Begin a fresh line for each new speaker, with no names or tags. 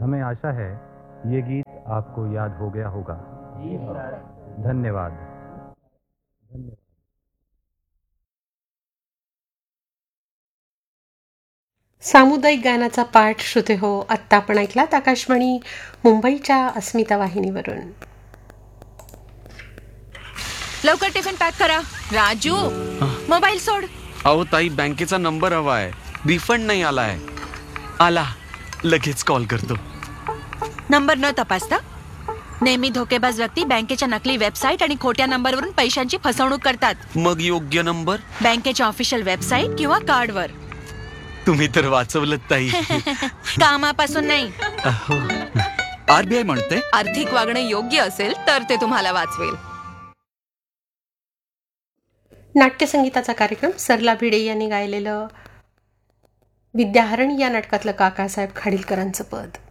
हमें आशा है ये गीत आपको याद हो गया होगा।
जी सर।
धन्यवाद।
सामुदायिक गायनाचा पाठ श्रोते हो आत्ता आपण ऐकलात आकाशवाणी मुंबईच्या अस्मिता वाहिनीवरून.
लवकर टिफिन पॅक करा. राजू, मोबाईल सोड.
अहो ताई, बँकेचा नंबर हवाय. रिफंड नाही आलाय. आला, लगेच कॉल करतो.
नंबर न तपासता नेहमी धोकेबाज व्यक्ती बँकेच्या नकली वेबसाईट आणि खोट्या नंबरवरून पैशांची फसवणूक करतात.
मग योग्य नंबर
बँकेच्या ऑफिशियल वेबसाईट किंवा कार्डवर.
तुम्ही तर वाचवलं ताई.
कामापासून नाही.
आरबीआय म्हणते
आर्थिक वागणे योग्य असेल तर ते तुम्हाला वाचवेल.
नाट्यसंगीताचा कार्यक्रम सरला भिडे यांनी गायलेलं विद्याहरण या नाटकातलं काकासाहेब खाडीलकरांचं पद.